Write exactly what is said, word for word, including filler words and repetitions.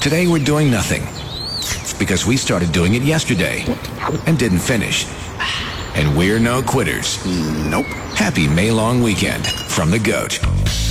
Today we're doing nothing. Because we started doing it yesterday and didn't finish. And we're no quitters. Nope. Happy May long weekend from the GOAT.